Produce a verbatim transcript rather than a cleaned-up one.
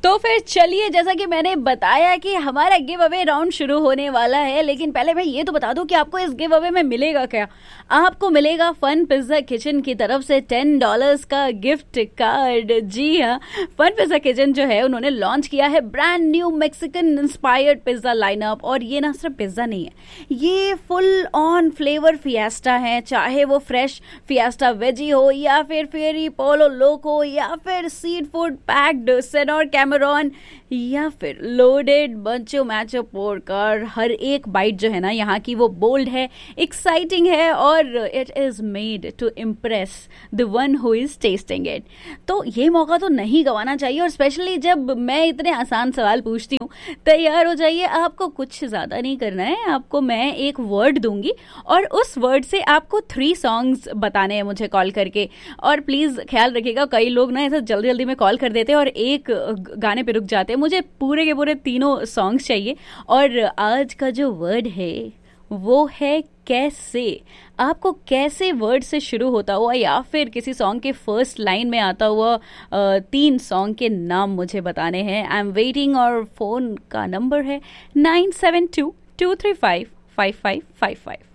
तो फिर चलिए, जैसा कि मैंने बताया कि हमारा गिव अवे राउंड शुरू होने वाला है, लेकिन पहले मैं ये तो बता दूं कि आपको इस गिव अवे में मिलेगा क्या। आपको मिलेगा फन पिज्जा किचन की तरफ से टेन डॉलर्स का गिफ्ट कार्ड। जी हाँ, फन पिज्जा किचन जो है उन्होंने लॉन्च किया है brand new Mexican inspired pizza lineup. और ये ना सिर्फ पिज्जा नहीं है, ये फुल ऑन फ्लेवर फिएस्टा है। चाहे वो फ्रेश फिएस्टा वेजी हो या फिर फेरी पोलो लोको या फिर सीड फूड पैक्ड सेनोर कैमरॉन या फिर लोडेड बंचो मैचो पोरकर, हर एक बाइट जो है ना यहाँ की वो बोल्ड है, एक्साइटिंग है और it is made to impress the one who is testing it. तो ये मौका तो नहीं गंवाना चाहिए। और स्पेशली जब मैं इतने आसान सवाल पूछती हूँ, तैयार हो जाइए, आपको कुछ ज्यादा नहीं करना है। आपको मैं एक वर्ड दूंगी और उस वर्ड से आपको थ्री सॉन्ग्स बताने हैं मुझे कॉल करके। और प्लीज ख्याल रखिएगा, कई लोग ना ऐसा जल्दी जल्दी में कॉल कर देते हैं और एक गाने पे रुक जाते हैं। मुझे पूरे के पूरे तीनों सॉन्ग्स चाहिए। और आज का जो वर्ड है वो है कैसे। आपको कैसे वर्ड से शुरू होता हुआ या फिर किसी सॉन्ग के फर्स्ट लाइन में आता हुआ तीन सॉन्ग के नाम मुझे बताने हैं। I am waiting. और फोन का नंबर है nine seven to to three five five five five five.